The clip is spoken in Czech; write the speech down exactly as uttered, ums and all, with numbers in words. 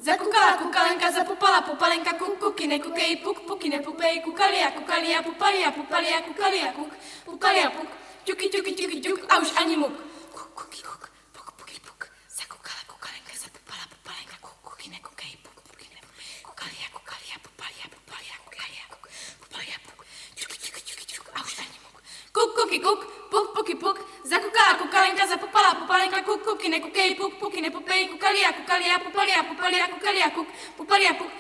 Zakukala kukalenka, zapupala pupalenka, kuk kukine kukej, puk pukine pupej, kukalia kukalia, pupalia pupalia, kukalia kuk, pukalia puk, ťuky ťuky ťuky ťuk a už ani muk. Kuk kuky kuk, puk puky puk, zakukala kukalenka, zapupala pupalenka, kuk kukine kukej, puk pukine kukalia kukalia, pupalia pupalia, kukalia kuk, pupalia puk, ťuky ťuky ťuky ťuk a už ani muk. Kuk kuky kuk, puk puky puk, zakukala kukalenka, zapupala pupalenka, kuk kukine kukej, puk pukine pupej, kukalia kukalia, pupalia pupalia, kukalia kuk, pupalia puk,